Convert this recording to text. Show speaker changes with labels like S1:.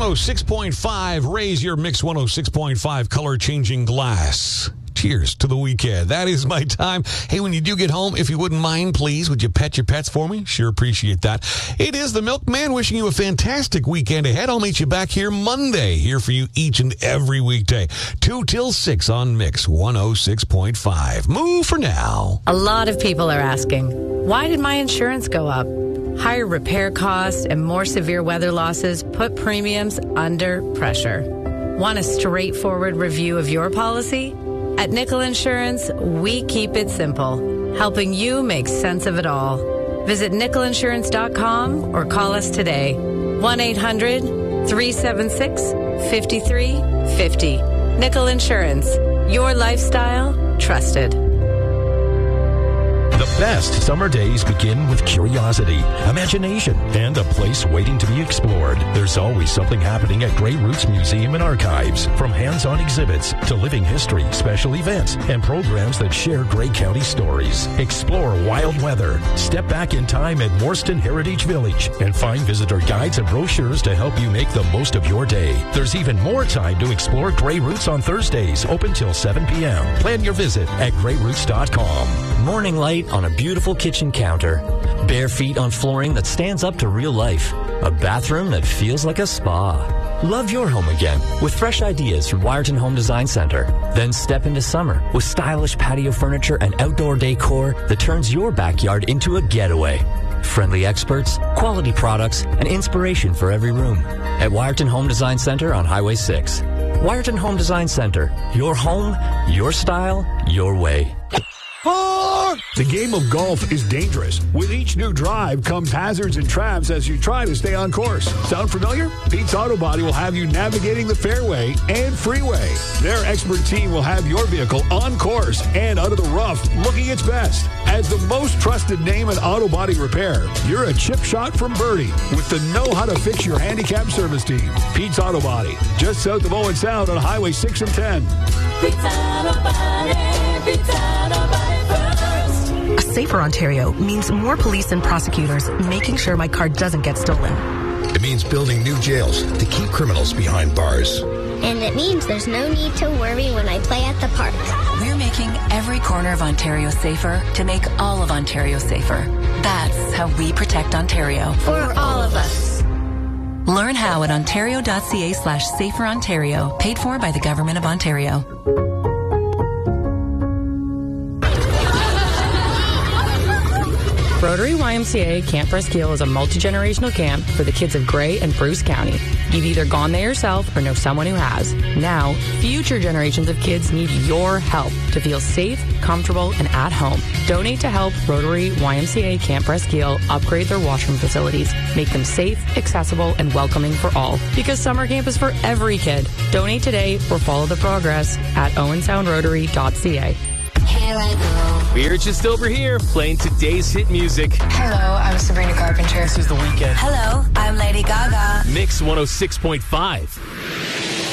S1: 106.5. Raise your Mix 106.5 color-changing glass. Cheers to the weekend. That is my time. Hey, when you do get home, if you wouldn't mind, please, would you pet your pets for me? Sure appreciate that. It is the Milkman wishing you a fantastic weekend ahead. I'll meet you back here Monday, here for you each and every weekday, 2 till 6 on Mix 106.5. Move for now.
S2: A lot of people are asking, why did my insurance go up? Higher repair costs and more severe weather losses put premiums under pressure. Want a straightforward review of your policy? At Nickel Insurance, we keep it simple, helping you make sense of it all. Visit nickelinsurance.com or call us today. 1-800-376-5350. Nickel Insurance, your lifestyle, trusted.
S3: The best summer days begin with curiosity, imagination, and a place waiting to be explored. There's always something happening at Grey Roots Museum and Archives, from hands-on exhibits to living history, special events, and programs that share Grey County stories. Explore wild weather, step back in time at Morston Heritage Village, and find visitor guides and brochures to help you make the most of your day. There's even more time to explore Grey Roots on Thursdays, open till 7 p.m. Plan your visit at greyroots.com.
S4: Morning light on a beautiful kitchen counter. Bare feet on flooring that stands up to real life. A bathroom that feels like a spa. Love your home again with fresh ideas from Wiarton Home Design Center. Then step into summer with stylish patio furniture and outdoor decor that turns your backyard into a getaway. Friendly experts, quality products, and inspiration for every room. At Wiarton Home Design Center on Highway 6. Wiarton Home Design Center. Your home, your style, your way.
S5: The game of golf is dangerous. With each new drive comes hazards and traps as you try to stay on course. Sound familiar? Pete's Auto Body will have you navigating the fairway and freeway. Their expert team will have your vehicle on course and out of the rough looking its best. As the most trusted name in auto body repair, you're a chip shot from Birdie with the know-how-to-fix your handicap service team. Pete's Auto Body, just south of Owen Sound on Highway 6 and 10.
S6: Pete's Auto Body, Pete's Auto Body first.
S7: A safer Ontario means more police and prosecutors making sure my car doesn't get stolen.
S8: It means building new jails to keep criminals behind bars.
S9: And it means there's no need to worry when I play at the park.
S10: We're making every corner of Ontario safer to make all of Ontario safer. That's how we protect Ontario.
S9: For all of us.
S10: Learn how at ontario.ca/saferontario, paid for by the Government of Ontario.
S2: Rotary YMCA Camp Presqu'île is a multi-generational camp for the kids of Grey and Bruce County. You've either gone there yourself or know someone who has. Now, future generations of kids need your help to feel safe, comfortable, and at home. Donate to help Rotary YMCA Camp Presqu'île upgrade their washroom facilities, make them safe, accessible, and welcoming for all. Because summer camp is for every kid. Donate today or follow the progress at owensoundrotary.ca.
S6: Here I go.
S11: We're just over here playing today's hit music.
S12: Hello, I'm Sabrina Carpenter.
S11: This is The Weeknd.
S10: Hello, I'm Lady Gaga.
S11: Mix 106.5.